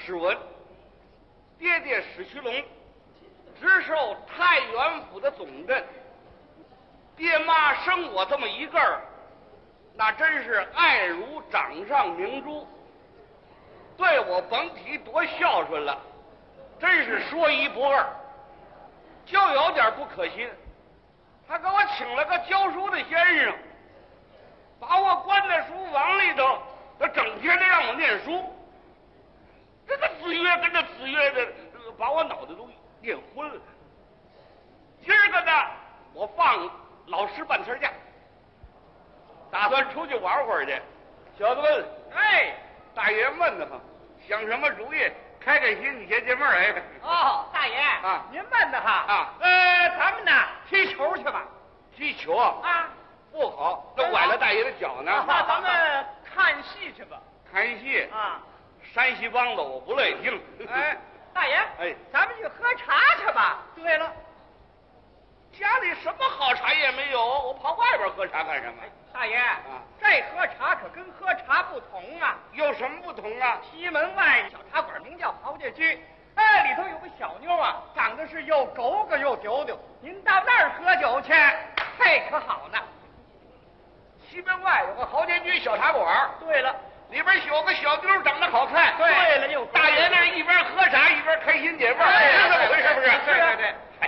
诗文：爹爹史渠龙，直授太原府的总镇。爹妈生我这么一个儿，那真是爱如掌上明珠，对我甭提多孝顺了，真是说一不二。就有点不可信，他给我请了个教书的先生，把我关在书房里头，他整天的让我念书。这个子曰跟着子曰的，把我脑袋都念昏了。今儿个呢，我放老师半天假，打算出去玩会儿去。小子们，哎，大爷问得慌，想什么主意？开开心，你先解闷儿。哎， 哦，大爷啊， 您问的哈啊， 咱们呢踢球去吧。 踢球啊？不好，那崴了大爷的脚呢。 那咱们看戏去吧。 看戏啊？ 山西梆子我不乐意听。 哎，大爷， 哎， 咱们去喝茶去吧。对了， 家里什么好茶也没有，我跑外边喝茶干什么？ 大爷啊，这喝茶可跟喝茶不同啊。 有什么不同啊？ 西门外小茶馆名叫豪杰居，哎，里头有个小妞啊，长得是又狗狗又丢丢。您到那儿喝酒去，嘿，可好呢。 西门外有个豪杰居小茶馆。 对了， 里边有个小妞长得好看。 对了，又大爷那一边喝茶一边开心解闷，是这么回事不是？ 对对对。 哎，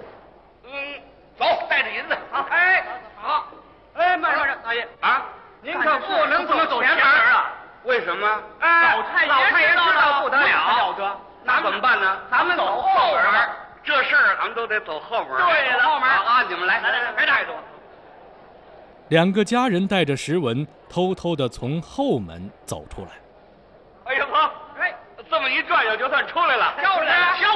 走，带着银子。 好，哎，好。哎，慢着，大爷啊， 您可不能走前门啊！ 为什么？ 老太爷知道不得了， 那怎么办呢？ 咱们走后门。 这事儿咱们都得走后门。 对了，后门啊，你们来， 别带走。 两个家人带着石文，偷偷地从后门走出来。 哎呀呵，哎，这么一转悠就算出来了， 就是